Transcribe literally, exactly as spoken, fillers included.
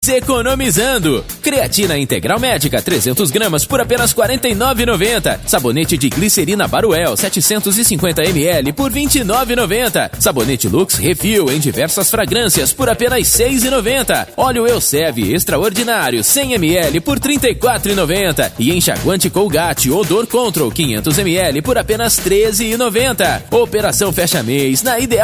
Economizando. Creatina Integral Médica trezentos gramas por apenas quarenta e nove reais e noventa centavos. Sabonete de glicerina Baruel setecentos e cinquenta mililitros por vinte e nove reais e noventa centavos. Sabonete Lux Refil em diversas fragrâncias por apenas seis reais e noventa centavos. Óleo Elseve Extraordinário cem mililitros por trinta e quatro reais e noventa centavos. E enxaguante Colgate Odor Control quinhentos mililitros por apenas treze reais e noventa centavos. Operação Fecha Mês na Ideal